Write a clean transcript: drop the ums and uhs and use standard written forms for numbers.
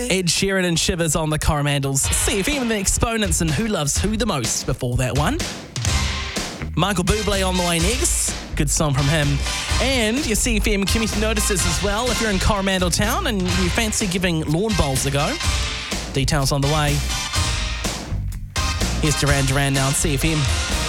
Ed Sheeran and Shivers on the Coromandels. CFM and the Exponents and Who Loves Who the Most before that one. Michael Bublé on the way next. Good song from him. And your CFM community notices as well if you're in Coromandel Town and you fancy giving lawn bowls a go. Details on the way. Here's Duran Duran now on CFM.